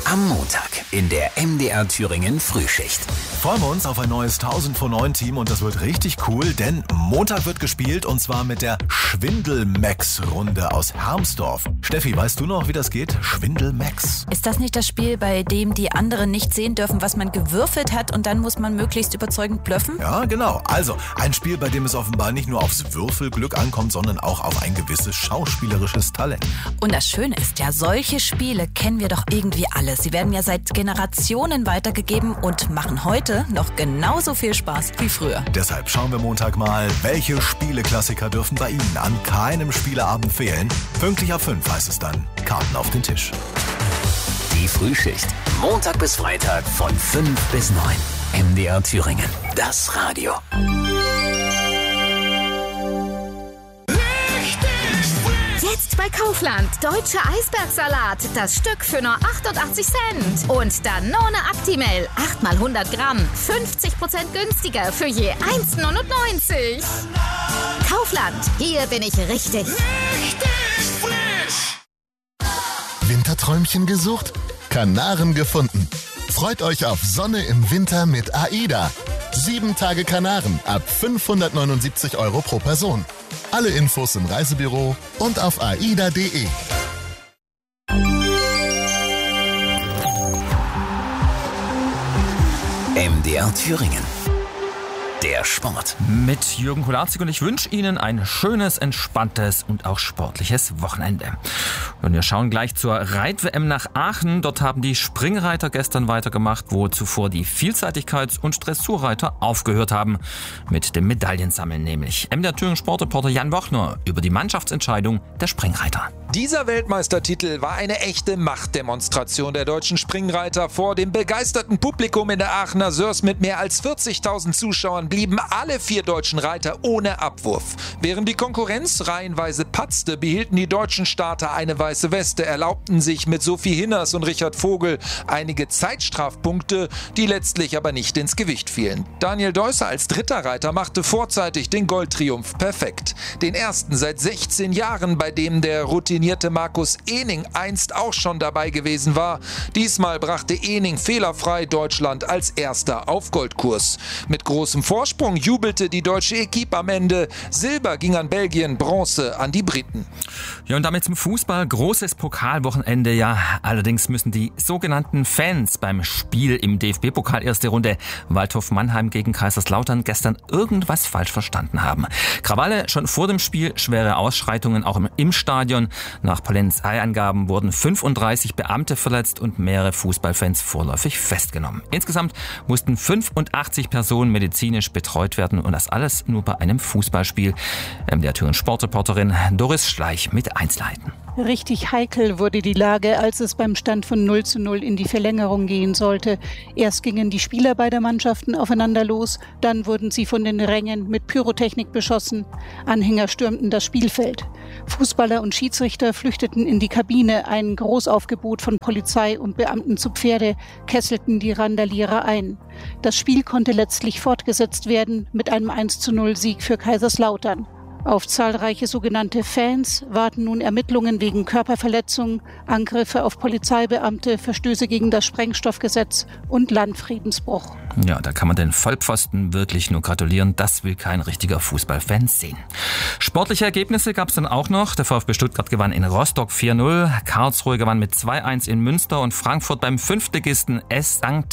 Am Montag in der MDR Thüringen Frühschicht. Freuen wir uns auf ein neues 1000 vor 9 Team und das wird richtig cool, denn Montag wird gespielt und zwar mit der Schwindel-Max-Runde aus Hermsdorf. Steffi, weißt du noch, wie das geht? Schwindel-Max. Ist das nicht das Spiel, bei dem die anderen nicht sehen dürfen, was man gewürfelt hat und dann muss man möglichst überzeugend blöffen? Ja, genau. Also ein Spiel, bei dem es offenbar nicht nur aufs Würfelglück ankommt, sondern auch auf ein gewisses schauspielerisches Talent. Und das Schöne ist ja, solche Spiele kennen wir doch irgendwie alle. Sie werden ja seit Generationen weitergegeben und machen heute noch genauso viel Spaß wie früher. Deshalb schauen wir Montag mal, welche Spieleklassiker dürfen bei Ihnen an keinem Spieleabend fehlen. Pünktlich ab 5 heißt es dann, Karten auf den Tisch. Die Frühschicht. Montag bis Freitag von 5 bis 9. MDR Thüringen. Das Radio. Jetzt bei Kaufland. Deutscher Eisbergsalat. Das Stück für nur 88 Cent. Und Danone Actimel. 8 mal 100 Gramm. 50% günstiger für je 1,99. Kaufland. Hier bin ich richtig. Richtig frisch. Winterträumchen gesucht? Kanaren gefunden. Freut euch auf Sonne im Winter mit AIDA. 7 Tage Kanaren ab 579 € pro Person. Alle Infos im Reisebüro und auf aida.de. MDR Thüringen. Der Sport. Mit Jürgen Kularzig und ich wünsche Ihnen ein schönes, entspanntes und auch sportliches Wochenende. Und wir schauen gleich zur Reit-WM nach Aachen. Dort haben die Springreiter gestern weitergemacht, wo zuvor die Vielseitigkeits- und Dressurreiter aufgehört haben. Mit dem Medaillensammeln nämlich. MDR Thüringen Sportreporter Jan Wochner über die Mannschaftsentscheidung der Springreiter. Dieser Weltmeistertitel war eine echte Machtdemonstration der deutschen Springreiter. Vor dem begeisterten Publikum in der Aachener Sörs mit mehr als 40.000 Zuschauern blieben alle 4 deutschen Reiter ohne Abwurf. Während die Konkurrenz reihenweise patzte, behielten die deutschen Starter eine weiße Weste, erlaubten sich mit Sophie Hinners und Richard Vogel einige Zeitstrafpunkte, die letztlich aber nicht ins Gewicht fielen. Daniel Deusser als dritter Reiter machte vorzeitig den Goldtriumph perfekt. Den ersten seit 16 Jahren, bei dem der routinierte Markus Ehning einst auch schon dabei gewesen war. Diesmal brachte Ehning fehlerfrei Deutschland als erster auf Goldkurs. Mit großem Vorsprung jubelte die deutsche Equipe am Ende. Silber ging an Belgien, Bronze an die Briten. Ja, und damit zum Fußball. Großes Pokalwochenende, ja. Allerdings müssen die sogenannten Fans beim Spiel im DFB-Pokal erste Runde Waldhof Mannheim gegen Kaiserslautern gestern irgendwas falsch verstanden haben. Krawalle schon vor dem Spiel, schwere Ausschreitungen auch im Stadion. Nach Polizeiangaben wurden 35 Beamte verletzt und mehrere Fußballfans vorläufig festgenommen. Insgesamt mussten 85 Personen medizinisch betreut werden und das alles nur bei einem Fußballspiel. Der Thüringen Sportreporterin Doris Schleich mit Einzelheiten. Richtig heikel wurde die Lage, als es beim Stand von 0:0 in die Verlängerung gehen sollte. Erst gingen die Spieler beider Mannschaften aufeinander los, dann wurden sie von den Rängen mit Pyrotechnik beschossen. Anhänger stürmten das Spielfeld. Fußballer und Schiedsrichter flüchteten in die Kabine. Ein Großaufgebot von Polizei und Beamten zu Pferde kesselten die Randalierer ein. Das Spiel konnte letztlich fortgesetzt werden mit einem 1:0-Sieg für Kaiserslautern. Auf zahlreiche sogenannte Fans warten nun Ermittlungen wegen Körperverletzung, Angriffe auf Polizeibeamte, Verstöße gegen das Sprengstoffgesetz und Landfriedensbruch. Ja, da kann man den Vollpfosten wirklich nur gratulieren. Das will kein richtiger Fußballfan sehen. Sportliche Ergebnisse gab es dann auch noch. Der VfB Stuttgart gewann in Rostock 4:0, Karlsruhe gewann mit 2:1 in Münster und Frankfurt beim Fünftligisten St.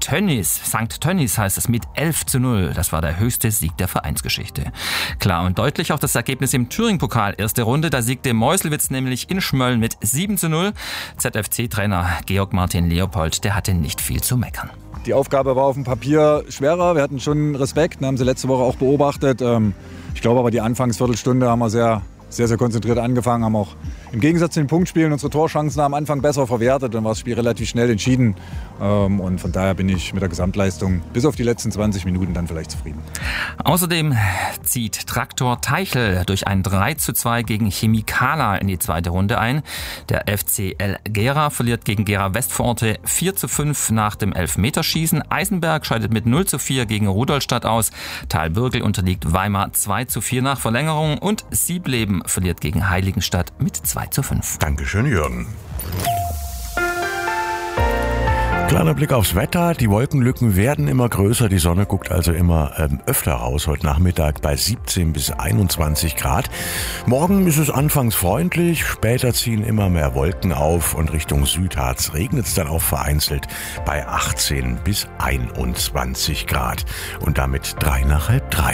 Tönnies heißt es mit 11:0. Das war der höchste Sieg der Vereinsgeschichte. Klar und deutlich auch das Ergebnis im Thüringen-Pokal. Erste Runde, da siegte Meuselwitz nämlich in Schmölln mit 7:0. ZFC-Trainer Georg Martin Leopold, der hatte nicht viel zu meckern. Die Aufgabe war auf dem Papier schwerer. Wir hatten schon Respekt, haben sie letzte Woche auch beobachtet. Ich glaube aber, die Anfangsviertelstunde haben wir sehr konzentriert angefangen, haben auch im Gegensatz zu den Punktspielen unsere Torchancen am Anfang besser verwertet. Dann war das Spiel relativ schnell entschieden. Und von daher bin ich mit der Gesamtleistung bis auf die letzten 20 Minuten dann vielleicht zufrieden. Außerdem zieht Traktor Teichel durch ein 3:2 gegen Chemikala in die zweite Runde ein. Der FCL Gera verliert gegen Gera Westvororte 4:5 nach dem Elfmeterschießen. Eisenberg scheidet mit 0:4 gegen Rudolstadt aus. Thalbürgel unterliegt Weimar 2:4 nach Verlängerung und Siebleben verliert gegen Heiligenstadt mit 2:5. Dankeschön, Jürgen. Kleiner Blick aufs Wetter. Die Wolkenlücken werden immer größer. Die Sonne guckt also immer öfter raus. Heute Nachmittag bei 17 bis 21 Grad. Morgen ist es anfangs freundlich. Später ziehen immer mehr Wolken auf und Richtung Südharz regnet es dann auch vereinzelt bei 18 bis 21 Grad. Und damit 3 nach halb 3.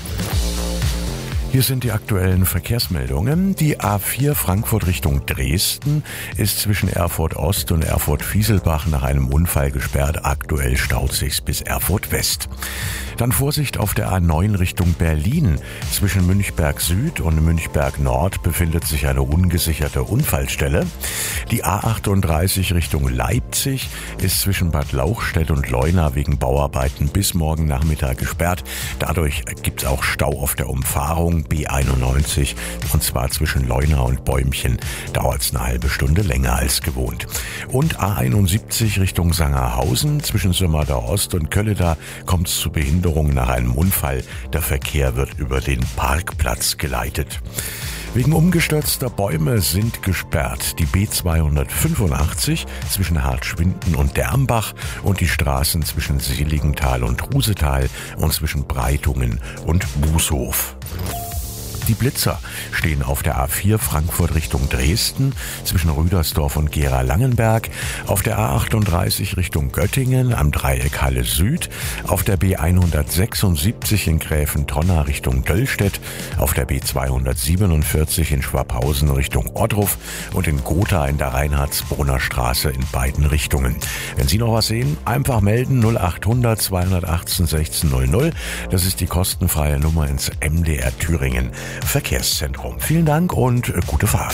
Hier sind die aktuellen Verkehrsmeldungen. Die A4 Frankfurt Richtung Dresden ist zwischen Erfurt Ost und Erfurt Fieselbach nach einem Unfall gesperrt. Aktuell staut sich's bis Erfurt West. Dann Vorsicht auf der A9 Richtung Berlin. Zwischen Münchberg Süd und Münchberg Nord befindet sich eine ungesicherte Unfallstelle. Die A38 Richtung Leipzig ist zwischen Bad Lauchstädt und Leuna wegen Bauarbeiten bis morgen Nachmittag gesperrt. Dadurch gibt's auch Stau auf der Umfahrung B91 und zwar zwischen Leuna und Bäumchen dauert es eine halbe Stunde länger als gewohnt. Und A71 Richtung Sangerhausen zwischen Sömmerda Ost und Kölleda kommt es zu Behinderungen nach einem Unfall. Der Verkehr wird über den Parkplatz geleitet. Wegen umgestürzter Bäume sind gesperrt die B285 zwischen Hartschwinden und Dermbach und die Straßen zwischen Seligenthal und Rusetal und zwischen Breitungen und Bußhof. Die Blitzer stehen auf der A4 Frankfurt Richtung Dresden zwischen Rüdersdorf und Gera-Langenberg, auf der A38 Richtung Göttingen am Dreieck Halle Süd, auf der B176 in Gräfentonna Richtung Döllstedt, auf der B247 in Schwabhausen Richtung Ohrdruf und in Gotha in der Reinhardsbrunner Straße in beiden Richtungen. Wenn Sie noch was sehen, einfach melden 0800 218 1600. Das ist die kostenfreie Nummer ins MDR Thüringen Verkehrszentrum. Vielen Dank und gute Fahrt.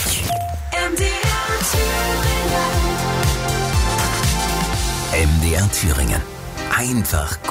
MDR Thüringen. Einfach